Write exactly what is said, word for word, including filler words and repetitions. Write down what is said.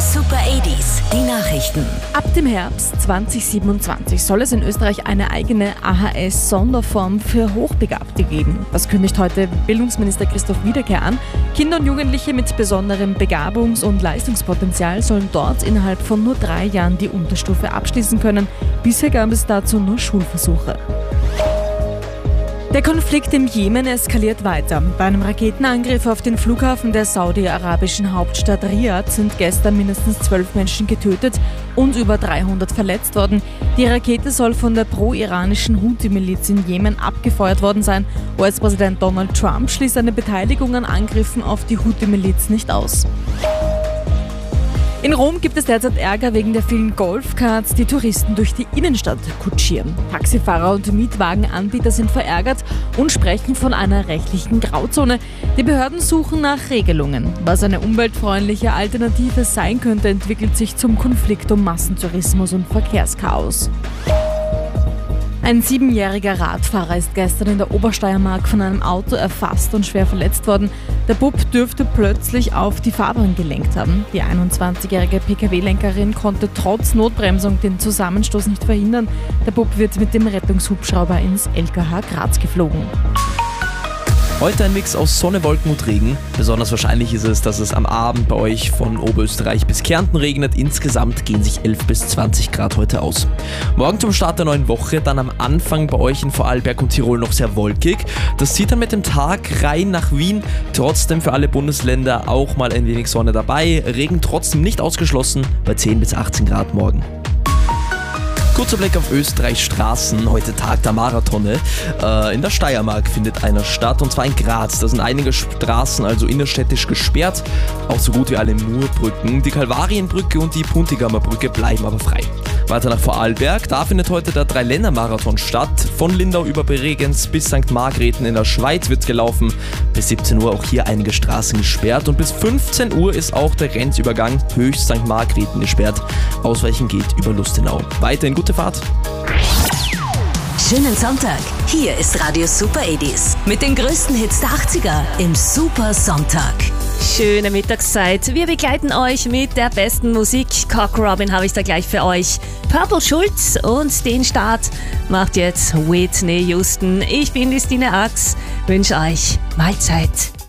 Super achtziger, die Nachrichten. Ab dem Herbst zwanzig siebenundzwanzig soll es in Österreich eine eigene A H S-Sonderform für Hochbegabte geben. Das kündigt heute Bildungsminister Christoph Wiederkehr an. Kinder und Jugendliche mit besonderem Begabungs- und Leistungspotenzial sollen dort innerhalb von nur drei Jahren die Unterstufe abschließen können. Bisher gab es dazu nur Schulversuche. Der Konflikt im Jemen eskaliert weiter. Bei einem Raketenangriff auf den Flughafen der saudi-arabischen Hauptstadt Riad sind gestern mindestens zwölf Menschen getötet und über dreihundert verletzt worden. Die Rakete soll von der pro-iranischen Houthi-Miliz in Jemen abgefeuert worden sein. U S-Präsident Donald Trump schließt eine Beteiligung an Angriffen auf die Houthi-Miliz nicht aus. In Rom gibt es derzeit Ärger wegen der vielen Golfkarts, die Touristen durch die Innenstadt kutschieren. Taxifahrer und Mietwagenanbieter sind verärgert und sprechen von einer rechtlichen Grauzone. Die Behörden suchen nach Regelungen. Was eine umweltfreundliche Alternative sein könnte, entwickelt sich zum Konflikt um Massentourismus und Verkehrschaos. Ein siebenjähriger Radfahrer ist gestern in der Obersteiermark von einem Auto erfasst und schwer verletzt worden. Der Bub dürfte plötzlich auf die Fahrbahn gelenkt haben. Die einundzwanzigjährige P K W-Lenkerin konnte trotz Notbremsung den Zusammenstoß nicht verhindern. Der Bub wird mit dem Rettungshubschrauber ins L K H Graz geflogen. Heute ein Mix aus Sonne, Wolken und Regen. Besonders wahrscheinlich ist es, dass es am Abend bei euch von Oberösterreich bis Kärnten regnet. Insgesamt gehen sich elf bis zwanzig Grad heute aus. Morgen zum Start der neuen Woche, dann am Anfang bei euch in Vorarlberg und Tirol noch sehr wolkig. Das zieht dann mit dem Tag rein nach Wien. Trotzdem für alle Bundesländer auch mal ein wenig Sonne dabei. Regen trotzdem nicht ausgeschlossen bei zehn bis achtzehn Grad morgen. Kurzer Blick auf Österreichs Straßen, heute Tag der Marathone. Äh, in der Steiermark findet einer statt, und zwar in Graz. Da sind einige Straßen also innerstädtisch gesperrt, auch so gut wie alle Murbrücken. Die Kalvarienbrücke und die Puntigamer Brücke bleiben aber frei. Weiter nach Vorarlberg, da findet heute der Dreiländermarathon statt. Von Lindau über Bregenz bis Sankt Margrethen in der Schweiz wird gelaufen. Bis siebzehn Uhr auch hier einige Straßen gesperrt und bis fünfzehn Uhr ist auch der Grenzübergang Höchst Sankt Margrethen gesperrt. Ausweichen geht über Lustenau. Weiterhin gute Fahrt. Schönen Sonntag. Hier ist Radio Super achtziger mit den größten Hits der achtziger im Super Sonntag. Schöne Mittagszeit. Wir begleiten euch mit der besten Musik. Cock Robin habe ich da gleich für euch. Purple Schulz, und den Start macht jetzt Whitney Houston. Ich bin die Stine Ax. Wünsche euch Mahlzeit.